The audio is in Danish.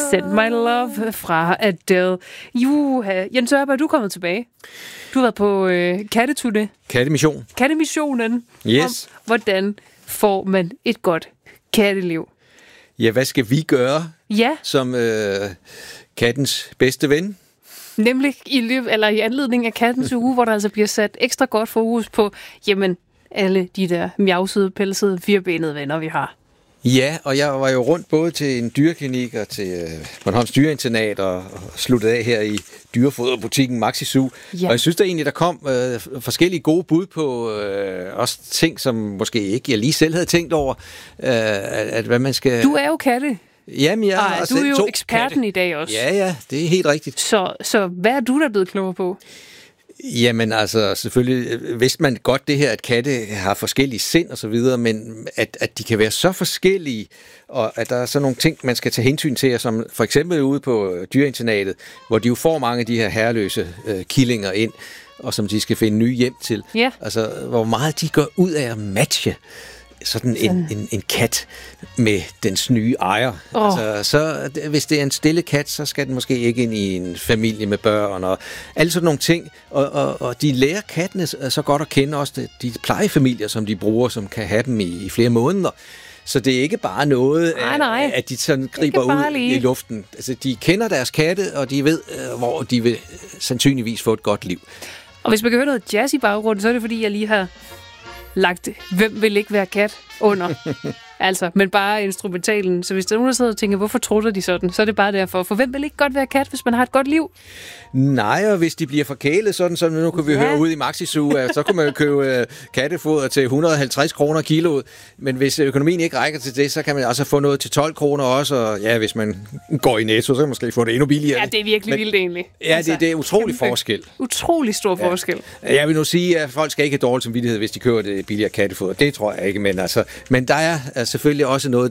Send My Love fra Adele. Jens Ørberg, du er kommet tilbage. Du har været på katteturné. Kattemission. Kattemissionen. Yes. Hvordan får man et godt katteliv? Ja, hvad skal vi gøre som kattens bedste ven? Nemlig i anledning af kattens uge, hvor der altså bliver sat ekstra godt fokus på, alle de der mjavsede, pelsede, firbenede venner, vi har. Ja, og jeg var jo rundt både til en dyreklinik og til Bornholms Dyreinternat og sluttede af her i dyrefoderbutikken Maxi Zoo. Ja. Og jeg synes da egentlig, der kom forskellige gode bud på også ting, som måske ikke jeg lige selv havde tænkt over, at hvad man skal... Du er jo katte. Jamen, jeg har du er jo eksperten katte. I dag også. Ja, det er helt rigtigt. Så hvad er du der blevet klogere på? Jamen altså, selvfølgelig vidste man godt det her, at katte har forskellige sind og så videre, men at de kan være så forskellige, og at der er sådan nogle ting, man skal tage hensyn til, som for eksempel ude på dyreinternatet, hvor de jo får mange af de her herreløse killinger ind, og som de skal finde nye hjem til. Ja. Altså, hvor meget de går ud af at matche sådan en kat med dens nye ejer. Altså, så hvis det er en stille kat, så skal den måske ikke ind i en familie med børn og alle sådan nogle ting. Og de lærer kattene så godt at kende også de plejefamilier, som de bruger, som kan have dem i flere måneder. Så det er ikke bare noget, at de sådan griber ud i luften. Altså, de kender deres katte, og de ved, hvor de vil sandsynligvis få et godt liv. Og hvis man kan høre noget jazz i baggrunden, så er det fordi, jeg lige har lagt Hvem vil ikke være kat under. Altså, men bare instrumentalen. Så hvis der er nogen, der sidder og tænker, hvorfor trutter de sådan, så er det bare derfor. For hvem vil ikke godt være kat, hvis man har et godt liv? Nej, og hvis de bliver forkælet, sådan som nu kunne vi høre ud i Maxi Zoo, så kunne man jo købe kattefoder til 150 kroner kiloet. Men hvis økonomien ikke rækker til det, så kan man altså få noget til 12 kroner også. Og ja, hvis man går i Netto, så kan man måske få det endnu billigere. Ja, det er virkelig vildt egentlig. Ja, det er utrolig forskel. Utrolig stor forskel. Jeg vil nu sige, at folk skal ikke have dårlig samvittighed, hvis de køber det billigere kattefoder. Det tror jeg ikke, men der er selvfølgelig også noget